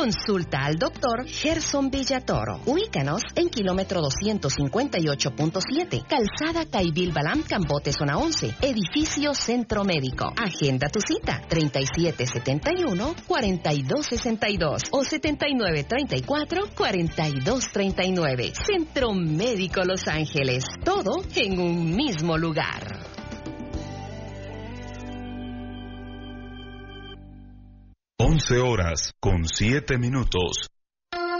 Consulta al doctor Gerson Villatoro. Ubícanos en kilómetro 258.7, Calzada Caibil Balam, Cambote, zona 11, edificio Centro Médico. Agenda tu cita, 3771-4262 o 7934-4239. Centro Médico Los Ángeles, todo en un mismo lugar. 11 horas con 7 minutos.